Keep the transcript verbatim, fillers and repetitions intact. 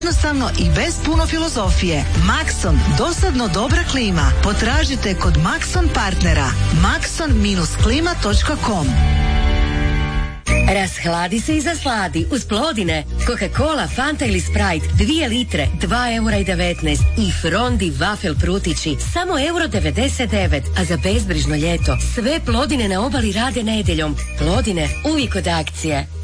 Jednostavno i bez puno filozofije. Maxon, dosadno dobra klima. Potražite kod Maxon partnera. maxon klima točka com. Rashladi se i zasladi uz Plodine. Coca-Cola, Fanta ili Sprite dvije litre, dva eura i devetnaest i Frondi Wafel prutići samo euro devedeset devet, a za bezbrižno ljeto sve Plodine na obali rade nedjeljom. Plodine uvijek od akcije.